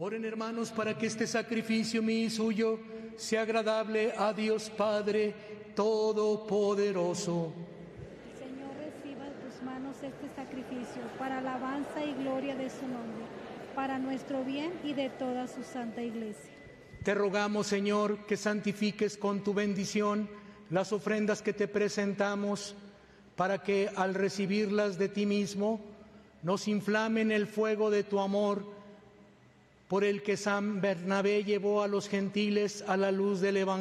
Oren, hermanos, para que este sacrificio mío y suyo sea agradable a Dios Padre Todopoderoso. Señor, reciba de tus manos este sacrificio para alabanza y gloria de su nombre, para nuestro bien y de toda su santa Iglesia. Te rogamos, Señor, que santifiques con tu bendición las ofrendas que te presentamos, para que al recibirlas de ti mismo nos inflamen el fuego de tu amor, por el que San Bernabé llevó a los gentiles a la luz del Evangelio.